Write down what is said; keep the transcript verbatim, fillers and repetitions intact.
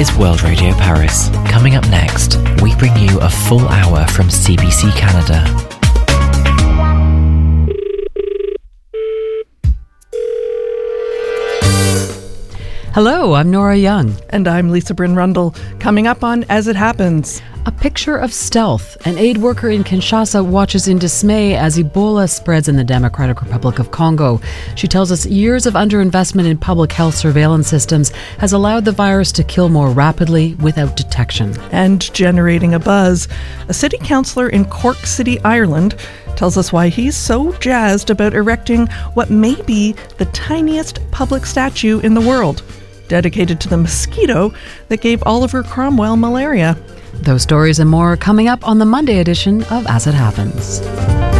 is World Radio Paris. Coming up next, we bring you a full hour from C B C Canada. Hello, I'm Nora Young. And I'm Lisa Bryn Rundle. Coming up on As It Happens. A picture of stealth. An aid worker in Kinshasa watches in dismay as Ebola spreads in the Democratic Republic of Congo. She tells us years of underinvestment in public health surveillance systems has allowed the virus to kill more rapidly without detection. And generating a buzz. A city councillor in Cork City, Ireland, tells us why he's so jazzed about erecting what may be the tiniest public statue in the world, dedicated to the mosquito that gave Oliver Cromwell malaria. Those stories and more coming up on the Monday edition of As It Happens.